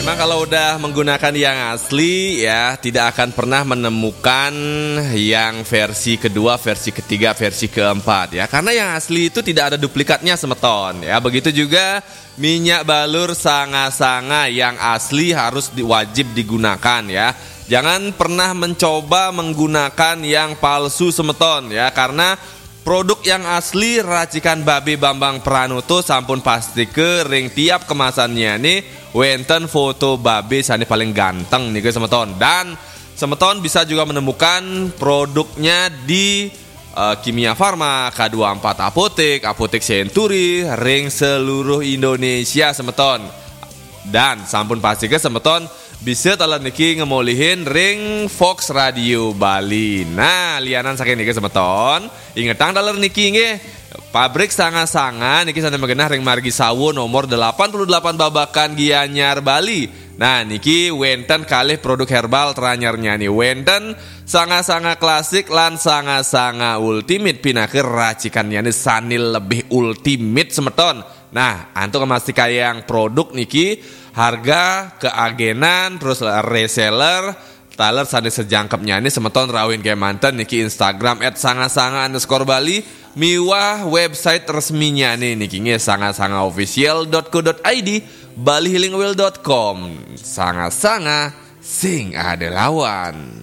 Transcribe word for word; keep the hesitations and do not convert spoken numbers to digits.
memang kalau udah menggunakan yang asli ya tidak akan pernah menemukan yang versi kedua, versi ketiga, versi keempat ya. Karena yang asli itu tidak ada duplikatnya semeton ya. Begitu juga minyak balur sanga-sanga yang asli harus di, wajib digunakan ya. Jangan pernah mencoba menggunakan yang palsu semeton ya. Karena produk yang asli racikan Babe Bambang Pranoto sampun pasti ke ring tiap kemasannya nih wenten foto Babe sane paling ganteng nih ke semeton. Dan semeton bisa juga menemukan produknya di uh, Kimia Farma, K dua puluh empat Apotek, Apotek Century, ring seluruh Indonesia semeton. Dan sampun pasti ke semeton bisa talan niki ngemolihin ring Fox Radio Bali. Nah, lianan saking niki semeton, ingetang daler niki nggih. Pabrik sanga-sanga niki sana megenah ring Margi Sawo nomor delapan puluh delapan Babakan Gianyar Bali. Nah, niki wenten kalih produk herbal teranyarnya nih. Wenten sanga-sanga klasik lan sanga-sanga ultimate pinaker racikannya nih sanil lebih ultimate semeton. Nah, antuk masih kaya yang produk niki harga keagenan terus reseller taler sadis sejangkepnya ini semeton rawin kayak mantan niki Instagram at sanga-sanga underscore Bali miwah website resminya nih niki nge sanga-sanga official dot co dot id bali healing well dot com. Sanga-sanga sing ada lawan.